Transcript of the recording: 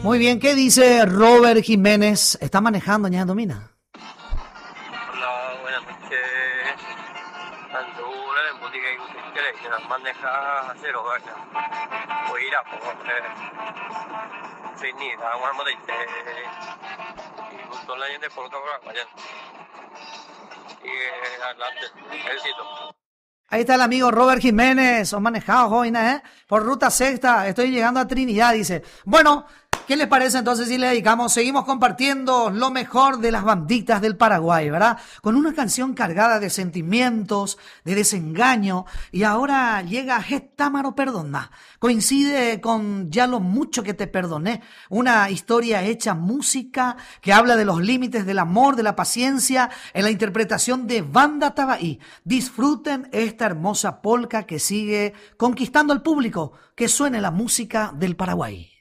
Muy bien, ¿qué dice Robert Jiménez? ¿Está manejando, ña Domina? Hola, buenas noches. Allora, le musica che utilizzerai che non maneja a zero, guarda. Puoi ir a poco, finita, una modella. Y justo la gente por acá, vayan. Y adelante, éxito. Ahí está el amigo Robert Jiménez, os manejado, jóvenes, por ruta sexta, estoy llegando a Trinidad, dice. Bueno, ¿qué les parece entonces si le dedicamos? Seguimos compartiendo lo mejor de las banditas del Paraguay, ¿verdad? Con una canción cargada de sentimientos, de desengaño, y ahora llega Getámaro Perdona. Coincide con Ya lo mucho que te perdoné, una historia hecha música que habla de los límites del amor, de la paciencia, en la interpretación de Banda Tabaí. Disfruten esta hermosa polca que sigue conquistando al público, que suene la música del Paraguay.